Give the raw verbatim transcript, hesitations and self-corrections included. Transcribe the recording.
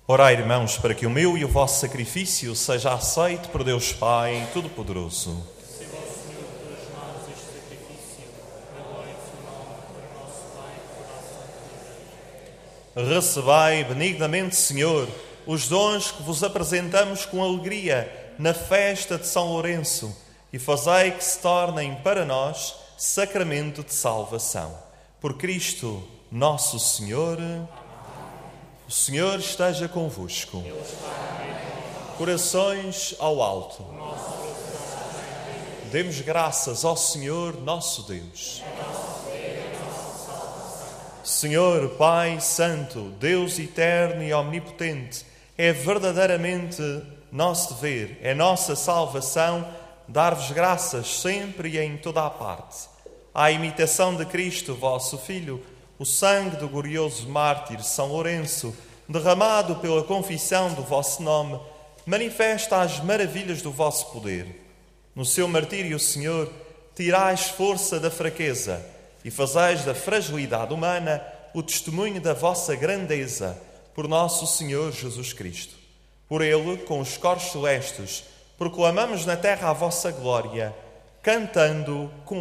Orai, irmãos, para que o meu e o vosso sacrifício seja aceito por Deus Pai Todo-Poderoso. Receba o Senhor de tuas mãos este sacrifício, na glória do seu nome, para o nosso Pai e para a santa Igreja. Recebei benignamente, Senhor, os dons que vos apresentamos com alegria na festa de São Lourenço e fazei que se tornem para nós sacramento de salvação. Por Cristo, nosso Senhor. O Senhor esteja convosco. Corações ao alto. Demos graças ao Senhor nosso Deus. Senhor, Pai Santo, Deus eterno e omnipotente, é verdadeiramente nosso dever, é nossa salvação dar-vos graças sempre e em toda a parte. À imitação de Cristo, vosso Filho, o sangue do glorioso mártir São Lourenço, derramado pela confissão do vosso nome, manifesta as maravilhas do vosso poder. No seu martírio, Senhor, tirais força da fraqueza e fazeis da fragilidade humana o testemunho da vossa grandeza por nosso Senhor Jesus Cristo. Por ele, com os coros celestes, proclamamos na terra a vossa glória, cantando com